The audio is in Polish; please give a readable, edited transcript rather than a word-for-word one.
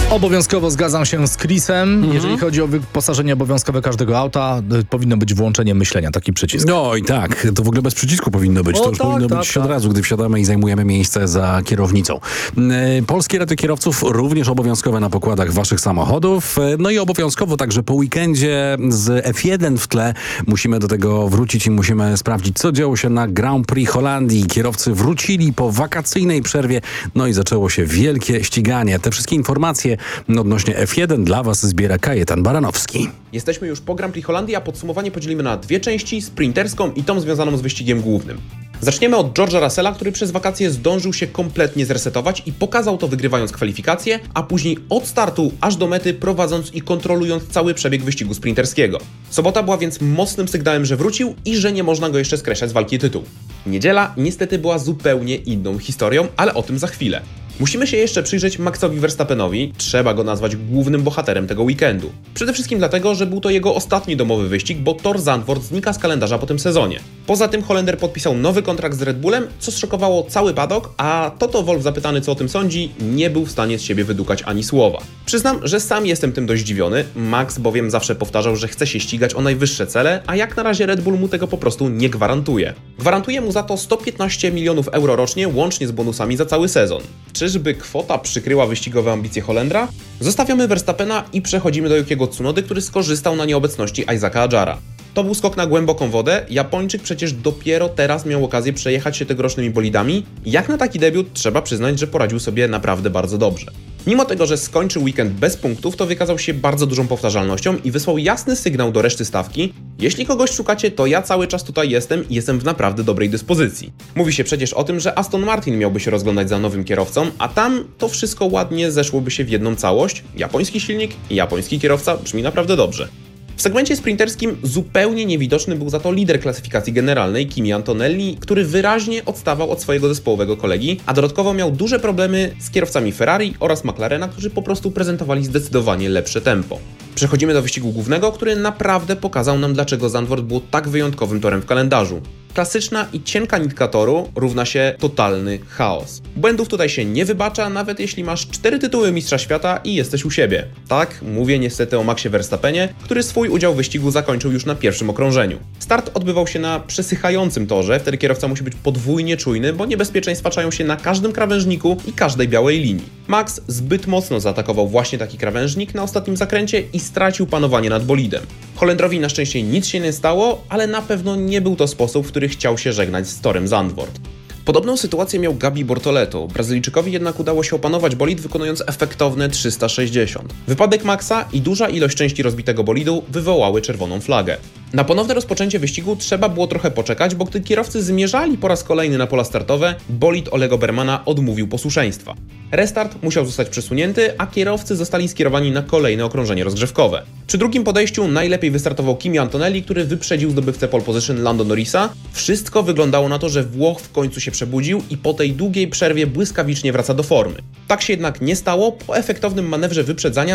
Obowiązkowo zgadzam się z Chrisem. Jeżeli chodzi o wyposażenie obowiązkowe każdego auta, powinno być włączenie myślenia, taki przycisk. No i tak, to w ogóle bez przycisku powinno być. O, To już tak, powinno tak, być tak. od razu, gdy wsiadamy i zajmujemy miejsce za kierownicą. Polskie rady kierowców również obowiązkowe na pokładach waszych samochodów. No i obowiązkowo także po weekendzie z F1 w tle musimy do tego wrócić i musimy sprawdzić, co działo się na Grand Prix Holandii. Kierowcy wrócili po wakacyjnej przerwie, no i zaczęło się wielkie ściganie. Te wszystkie informacje odnośnie F1 dla was zbiera Kajetan Baranowski. Jesteśmy już po Grand Prix Holandii, a podsumowanie podzielimy na dwie części, sprinterską i tą związaną z wyścigiem głównym. Zaczniemy od George'a Russella, który przez wakacje zdążył się kompletnie zresetować i pokazał to wygrywając kwalifikacje, a później od startu aż do mety prowadząc i kontrolując cały przebieg wyścigu sprinterskiego. Sobota była więc mocnym sygnałem, że wrócił i że nie można go jeszcze skreślać z walki o tytuł. Niedziela niestety była zupełnie inną historią, ale o tym za chwilę. Musimy się jeszcze przyjrzeć Maxowi Verstappenowi, trzeba go nazwać głównym bohaterem tego weekendu. Przede wszystkim dlatego, że był to jego ostatni domowy wyścig, bo Tor Zandvoort znika z kalendarza po tym sezonie. Poza tym Holender podpisał nowy kontrakt z Red Bullem, co zszokowało cały paddock, a Toto Wolff, zapytany co o tym sądzi, nie był w stanie z siebie wydukać ani słowa. Przyznam, że sam jestem tym dość zdziwiony, Max bowiem zawsze powtarzał, że chce się ścigać o najwyższe cele, a jak na razie Red Bull mu tego po prostu nie gwarantuje. Gwarantuje mu za to 115 milionów euro rocznie, łącznie z bonusami za cały sezon. Czyżby kwota przykryła wyścigowe ambicje Holendra? Zostawiamy Verstappena i przechodzimy do Yukiego Tsunody, który skorzystał na nieobecności Isaaca Adjara. To był skok na głęboką wodę, Japończyk przecież dopiero teraz miał okazję przejechać się tegorocznymi bolidami. Jak na taki debiut trzeba przyznać, że poradził sobie naprawdę bardzo dobrze. Mimo tego, że skończył weekend bez punktów, to wykazał się bardzo dużą powtarzalnością i wysłał jasny sygnał do reszty stawki: jeśli kogoś szukacie, to ja cały czas tutaj jestem i jestem w naprawdę dobrej dyspozycji. Mówi się przecież o tym, że Aston Martin miałby się rozglądać za nowym kierowcą, a tam to wszystko ładnie zeszłoby się w jedną całość. Japoński silnik i japoński kierowca brzmi naprawdę dobrze. W segmencie sprinterskim zupełnie niewidoczny był za to lider klasyfikacji generalnej Kimi Antonelli, który wyraźnie odstawał od swojego zespołowego kolegi, a dodatkowo miał duże problemy z kierowcami Ferrari oraz McLarena, którzy po prostu prezentowali zdecydowanie lepsze tempo. Przechodzimy do wyścigu głównego, który naprawdę pokazał nam, dlaczego Zandvoort było tak wyjątkowym torem w kalendarzu. Klasyczna i cienka nitka toru równa się totalny chaos. Błędów tutaj się nie wybacza, nawet jeśli masz 4 tytuły mistrza świata i jesteś u siebie. Tak, mówię niestety o Maxie Verstappenie, który swój udział w wyścigu zakończył już na pierwszym okrążeniu. Start odbywał się na przesychającym torze, wtedy kierowca musi być podwójnie czujny, bo niebezpieczeństwa czają się na każdym krawężniku i każdej białej linii. Max zbyt mocno zaatakował właśnie taki krawężnik na ostatnim zakręcie i stracił panowanie nad bolidem. Holendrowi na szczęście nic się nie stało, ale na pewno nie był to sposób, w który chciał się żegnać z torem Zandvoort. Podobną sytuację miał Gabi Bortoleto, Brazylijczykowi jednak udało się opanować bolid, wykonując efektowne 360. Wypadek Maxa i duża ilość części rozbitego bolidu wywołały czerwoną flagę. Na ponowne rozpoczęcie wyścigu trzeba było trochę poczekać, bo gdy kierowcy zmierzali po raz kolejny na pola startowe, bolid Olego Bermana odmówił posłuszeństwa. Restart musiał zostać przesunięty, a kierowcy zostali skierowani na kolejne okrążenie rozgrzewkowe. Przy drugim podejściu najlepiej wystartował Kimi Antonelli, który wyprzedził zdobywcę pole position Lando Norrisa. Wszystko wyglądało na to, że Włoch w końcu się przebudził i po tej długiej przerwie błyskawicznie wraca do formy. Tak się jednak nie stało. Po efektownym manewrze wyprzedzania